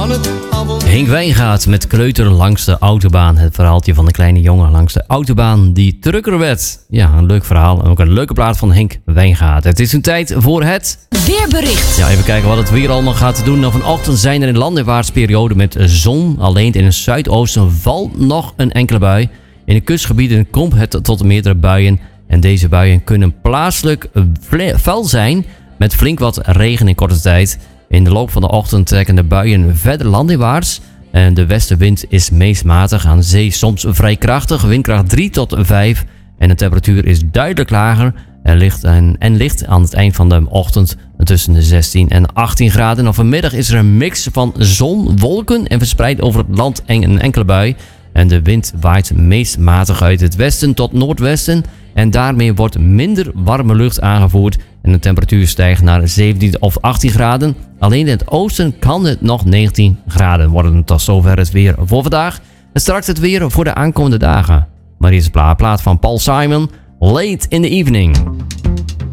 van het avond. Henk Wijngaard met Kleuter langs de autobaan. Het verhaaltje van de kleine jongen langs de autobaan die drukker werd. Ja, een leuk verhaal en ook een leuke plaat van Henk Wijngaard. Het is een tijd voor het weerbericht. Ja, even kijken wat het weer allemaal gaat doen. Nou, vanochtend zijn er in landinwaarts perioden met zon. Alleen in het zuidoosten valt nog een enkele bui. In de kustgebieden komt het tot meerdere buien. En deze buien kunnen plaatselijk fel zijn met flink wat regen in korte tijd. In de loop van de ochtend trekken de buien verder landinwaarts. En de westenwind is meest matig, aan zee soms vrij krachtig, windkracht 3 tot 5. En de temperatuur is duidelijk lager en ligt aan het eind van de ochtend tussen de 16 en 18 graden. En vanmiddag is er een mix van zon, wolken en verspreid over het land een enkele bui. En de wind waait meest matig uit het westen tot noordwesten. En daarmee wordt minder warme lucht aangevoerd. En de temperatuur stijgt naar 17 of 18 graden. Alleen in het oosten kan het nog 19 graden worden. Tot zover het weer voor vandaag. En straks het weer voor de aankomende dagen. Maar hier is een plaat van Paul Simon, Late in the Evening.